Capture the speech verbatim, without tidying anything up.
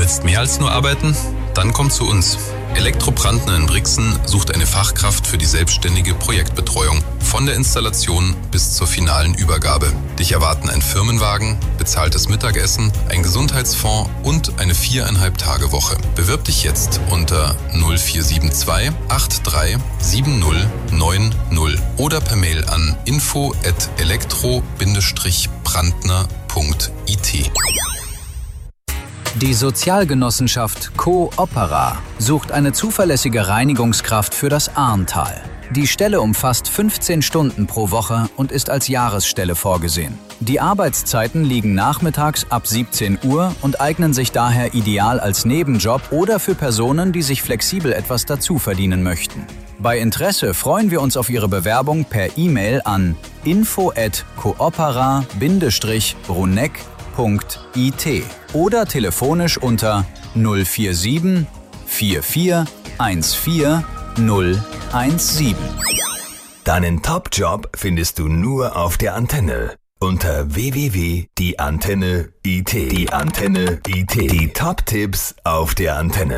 Jetzt mehr als nur arbeiten? Dann komm zu uns. Elektrobrandner in Brixen sucht eine Fachkraft für die selbstständige Projektbetreuung. Von der Installation bis zur finalen Übergabe. Dich erwarten ein Firmenwagen, bezahltes Mittagessen, ein Gesundheitsfonds und eine viereinhalb Tage Woche. Bewirb dich jetzt unter null vier sieben zwei acht drei sieben null neun null oder per Mail an info at elektro brandner punkt I T. Die Sozialgenossenschaft Coopera sucht eine zuverlässige Reinigungskraft für das Arntal. Die Stelle umfasst fünfzehn Stunden pro Woche und ist als Jahresstelle vorgesehen. Die Arbeitszeiten liegen nachmittags ab siebzehn Uhr und eignen sich daher ideal als Nebenjob oder für Personen, die sich flexibel etwas dazu verdienen möchten. Bei Interesse freuen wir uns auf Ihre Bewerbung per E-Mail an info at coopera bruneck punkt I T oder telefonisch unter null vier sieben vier vier eins vier null eins sieben. Deinen Top-Job findest du nur auf der Antenne. Unter w w w punkt die antenne punkt I T. Die Antenne punkt I T. Die Top-Tipps auf der Antenne.